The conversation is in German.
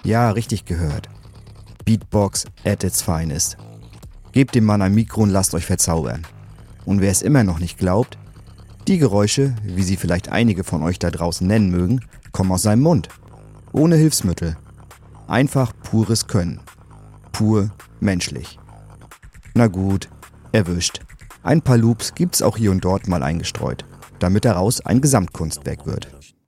Ja, richtig gehört. Beatbox at its finest. Gebt dem Mann ein Mikro und lasst euch verzaubern. Und wer es immer noch nicht glaubt, die Geräusche, wie sie vielleicht einige von euch da draußen nennen mögen, kommen aus seinem Mund. Ohne Hilfsmittel. Einfach pures Können. Pur menschlich. Na gut, erwischt. Ein paar Loops gibt's auch hier und dort mal eingestreut, damit daraus ein Gesamtkunstwerk wird.